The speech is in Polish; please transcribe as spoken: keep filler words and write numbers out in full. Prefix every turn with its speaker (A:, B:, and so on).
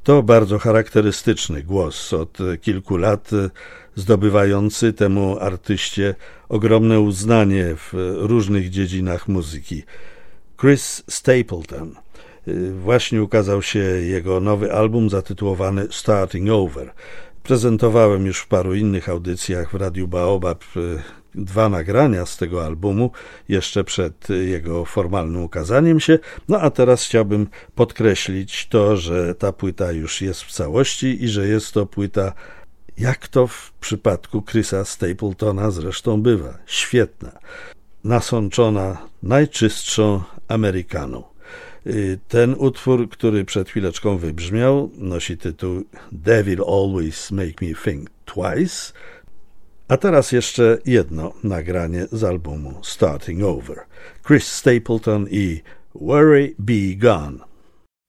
A: To bardzo charakterystyczny głos, od kilku lat zdobywający temu artyście ogromne uznanie w różnych dziedzinach muzyki. Chris Stapleton. Właśnie ukazał się jego nowy album zatytułowany Starting Over. Prezentowałem już w paru innych audycjach w Radiu Baobab dwa nagrania z tego albumu, jeszcze przed jego formalnym ukazaniem się. No a teraz chciałbym podkreślić to, że ta płyta już jest w całości i że jest to płyta, jak to w przypadku Chrisa Stapletona zresztą bywa, świetna, nasączona najczystszą Amerykaną. Ten utwór, który przed chwileczką wybrzmiał, nosi tytuł Devil Always Make Me Think Twice. A teraz jeszcze jedno nagranie z albumu Starting Over. Chris Stapleton i Worry Be Gone.